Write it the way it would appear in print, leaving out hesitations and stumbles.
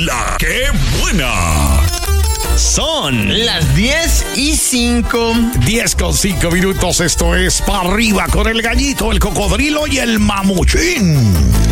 La que buena. Son las 10:05. 10:05 minutos. Esto es Pa' Arriba con el Gallito, el Cocodrilo y el Mamuchín.